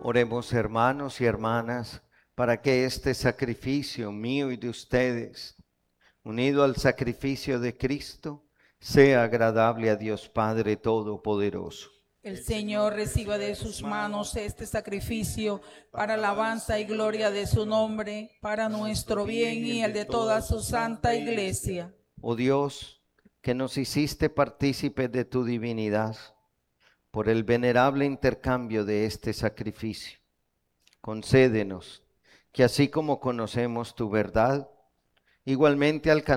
Oremos, hermanos y hermanas, para que este sacrificio mío y de ustedes, unido al sacrificio de Cristo, sea agradable a Dios Padre Todopoderoso. El Señor reciba de sus manos este sacrificio para alabanza y gloria de su nombre, para nuestro bien y el de toda su santa iglesia. Oh Dios, que nos hiciste partícipes de tu divinidad, por el venerable intercambio de este sacrificio, concédenos que así como conocemos tu verdad, igualmente alcancemos